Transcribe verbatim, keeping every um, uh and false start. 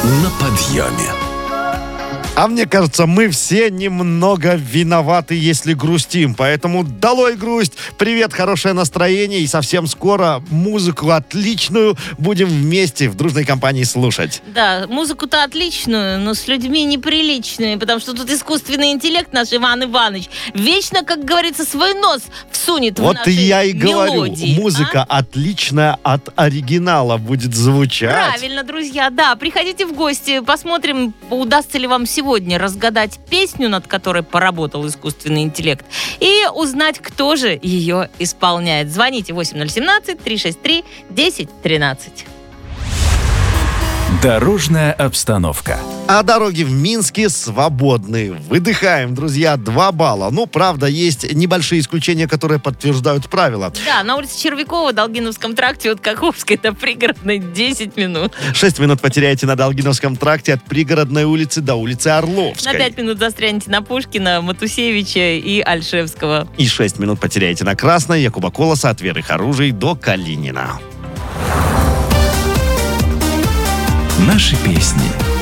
на подъеме. А мне кажется, мы все немного виноваты, если грустим. Поэтому долой грусть, привет, хорошее настроение. И совсем скоро музыку отличную будем вместе в дружной компании слушать. Да, музыку-то отличную, но с людьми неприличную. Потому что тут искусственный интеллект наш Иван Иванович вечно, как говорится, свой нос всунет вот в наши я и говорю, мелодии, музыка а? отличная от оригинала будет звучать. Правильно, друзья, да. Приходите в гости, посмотрим, удастся ли вам сегодня сегодня разгадать песню, над которой поработал искусственный интеллект, и узнать, кто же ее исполняет. Звоните восемь ноль один семь три шесть три десять тринадцать. Дорожная обстановка. А дороги в Минске свободны. Выдыхаем, друзья, два балла. Ну, правда, есть небольшие исключения, которые подтверждают правила. Да, на улице Червякова, Долгиновском тракте от Каховской до Пригородной десять минут. Шесть минут потеряете на Долгиновском тракте от Пригородной улицы до улицы Орловской. На пять минут застрянете на Пушкина, Матусевича и Альшевского. И шесть минут потеряете на Красной, Якуба Колоса от Веры Харужей до Калинина. Наши песни.